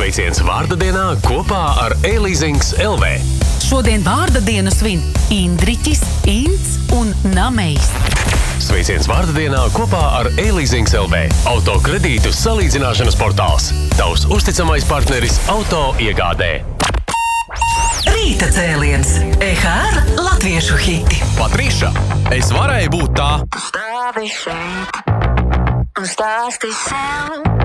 Sveiciens vārda dienā kopā ar E-Leasings LV. Šodien vārda dienu svin Indriķis, Ints un Namejs. Sveiciens vārda dienā kopā ar E-Leasings LV. Autokredītu salīdzināšanas portāls. Tavs uzticamais partneris auto iegādē. Rīta cēliens. EHR latviešu hiti. Patriša, es varēju būt tā. Stāvi šeit un stāsti sev.